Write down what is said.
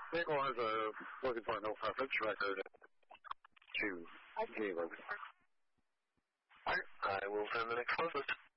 Likewise, looking for a no preference record to Galen. Alright, I will send the next closest.